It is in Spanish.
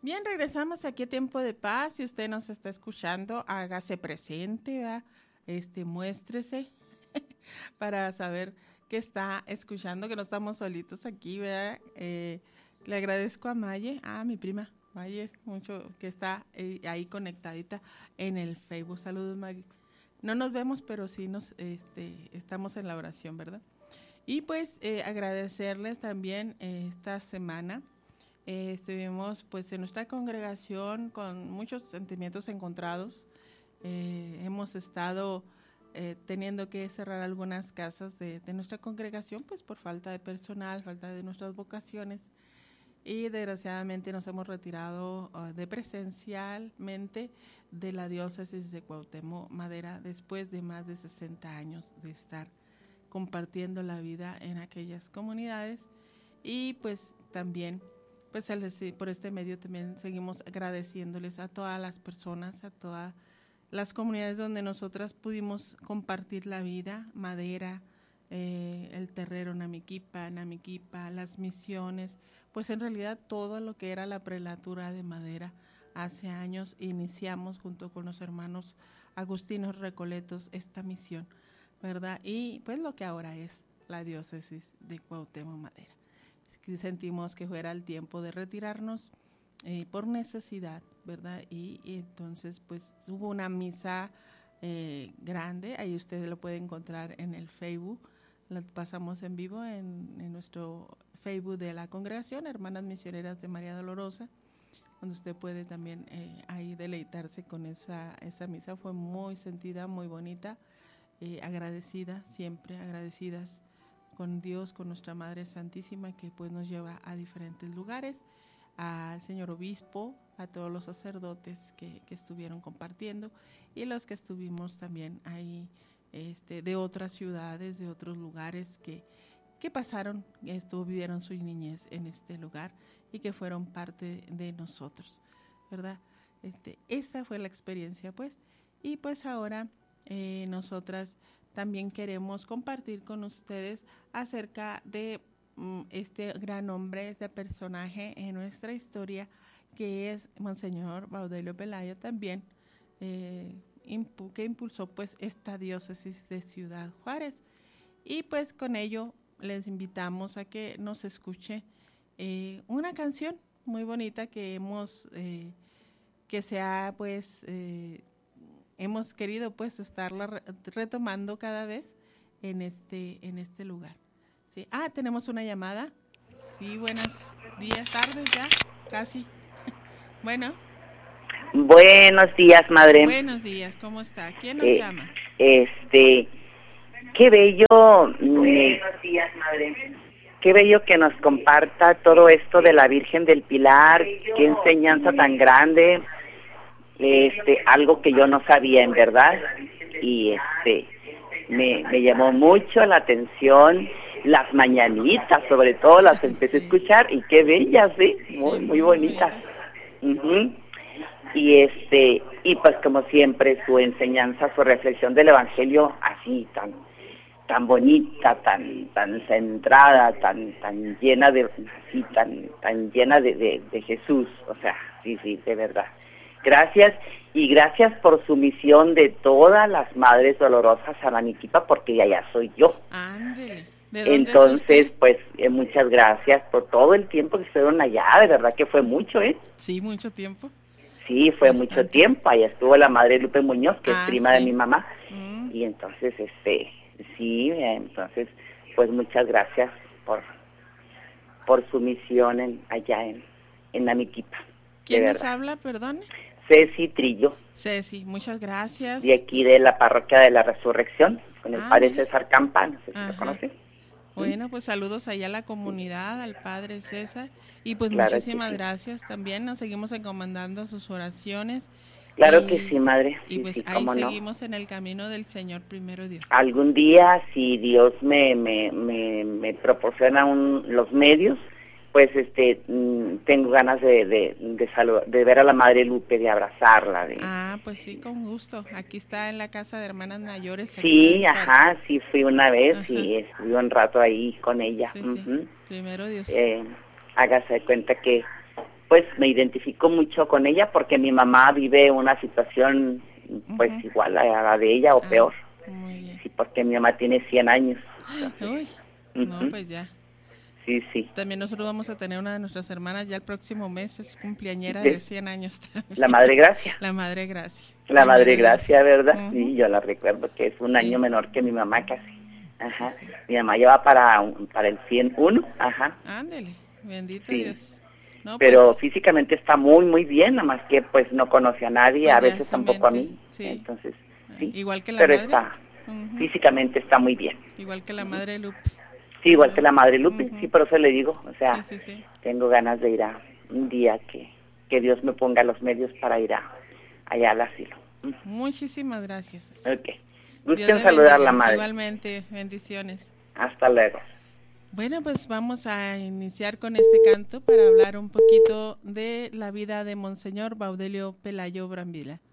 Bien, regresamos aquí a Tiempo de Paz. Si usted nos está escuchando, hágase presente, ¿verdad? Muéstrese para saber que está escuchando, que no estamos solitos aquí, ¿verdad? Le agradezco a Maye, mi prima Maye, mucho que está ahí conectadita en el Facebook. Saludos, Maggie. No nos vemos, pero sí estamos en la oración, ¿verdad? Y pues agradecerles también esta semana. Estuvimos pues en nuestra congregación con muchos sentimientos encontrados. Hemos estado teniendo que cerrar algunas casas de nuestra congregación pues por falta de personal, falta de nuestras vocaciones, y desgraciadamente nos hemos retirado de presencialmente de la diócesis de Cuauhtémoc Madera después de más de 60 años de estar compartiendo la vida en aquellas comunidades. Y pues también pues por este medio también seguimos agradeciéndoles a todas las personas, a todas las comunidades donde nosotras pudimos compartir la vida, Madera, el Terrero Namiquipa, las misiones, pues en realidad todo lo que era la prelatura de Madera. Hace años iniciamos junto con los hermanos agustinos recoletos esta misión, ¿verdad? Y pues lo que ahora es la diócesis de Cuauhtémoc Madera. Sentimos que fuera el tiempo de retirarnos por necesidad, ¿verdad? Y entonces pues hubo una misa grande, ahí ustedes lo pueden encontrar en el Facebook, la pasamos en vivo en nuestro Facebook de la congregación, Hermanas Misioneras de María Dolorosa, donde usted puede también ahí deleitarse con esa misa. Fue muy sentida, muy bonita, agradecida, siempre agradecidas con Dios, con nuestra Madre Santísima, que pues nos lleva a diferentes lugares, al señor obispo, a todos los sacerdotes que estuvieron compartiendo, y los que estuvimos también ahí de otras ciudades, de otros lugares que pasaron, vivieron su niñez en este lugar y que fueron parte de nosotros, ¿verdad? Esa fue la experiencia, pues. Y pues ahora nosotras también queremos compartir con ustedes acerca de este gran hombre, este personaje en nuestra historia, que es Monseñor Baudelio Pelayo, también que impulsó pues esta diócesis de Ciudad Juárez. Y pues con ello les invitamos a que nos escuche una canción muy bonita que hemos querido pues estarla retomando cada vez en este lugar. ¿Sí? Tenemos una llamada. Sí, buenos días, tardes ya, casi. Bueno. Buenos días, madre. Buenos días, ¿cómo está? ¿Quién nos llama? Qué bello. Buenos días, madre. Qué bello que nos comparta todo esto de la Virgen del Pilar. Qué enseñanza tan grande. Algo que yo no sabía, en verdad. Y me llamó mucho la atención. Las mañanitas, sobre todo, las empecé a escuchar, y qué bellas, ¿sí? Muy bonitas. Uh-huh. Y pues como siempre, su enseñanza, su reflexión del Evangelio, así tan bonita, tan centrada, tan llena tan llena de Jesús, o sea, sí, de verdad. Gracias, y gracias por su misión de todas las Madres Dolorosas a Namiquipa, porque ya soy yo. Ándele. Entonces, pues, muchas gracias por todo el tiempo que estuvieron allá, de verdad que fue mucho, ¿eh? Sí, mucho tiempo. Sí, fue bastante. Mucho tiempo. Allá estuvo la Madre Lupe Muñoz, que es prima de mi mamá. Y entonces, entonces, pues muchas gracias por su misión allá en Namiquipa. ¿Quién nos habla, perdón? Ceci Trillo. Ceci, muchas gracias. De aquí de la Parroquia de la Resurrección, con el padre César Campa, no sé si lo conoce. Bueno, pues saludos allá a la comunidad, al padre César, y pues claro, muchísimas gracias también, nos seguimos encomendando sus oraciones. Claro que sí, madre. Y pues sí, ahí seguimos en el camino del Señor, primero Dios. Algún día, si Dios me proporciona los medios, pues tengo ganas de ver a la Madre Lupe, de abrazarla. Pues sí, con gusto. Aquí está en la casa de Hermanas Mayores. Sí, sí fui una vez y estuve un rato ahí con ella. Sí, sí. Primero Dios. Hágase de cuenta que pues me identifico mucho con ella porque mi mamá vive una situación pues igual a la de ella o peor. Muy bien. Sí, porque mi mamá tiene 100 años. Uy, no, pues ya. Sí, sí. También nosotros vamos a tener una de nuestras hermanas ya el próximo mes, es cumpleañera Sí. de 100 años también. La Madre Gracia. La Madre Gracia. La Madre Gracia, ¿verdad? Ujú. Sí, yo la recuerdo que es un año menor que mi mamá casi. Ajá. Sí. Mi mamá ya va para el 101, ajá. Ándele, bendito Sí. Dios. No, Pero pues, físicamente está muy, muy bien, nada más que pues no conoce a nadie, pues a ya veces su tampoco a mente, mí. sí. Entonces, sí. Igual que la Pero madre. está, Ujú. físicamente está muy bien. Igual que la madre Lupe. Sí, igual que la Madre Lupe, Ujú. sí, por eso le digo, o sea, Sí. tengo ganas de ir a un día que Dios me ponga los medios para ir allá al asilo. Muchísimas gracias. Ok. Dios Gusten le saludar a bendiga. la Madre. Igualmente, bendiciones. Hasta luego. Bueno, pues vamos a iniciar con este canto para hablar un poquito de la vida de Monseñor Baudelio Pelayo Brambila.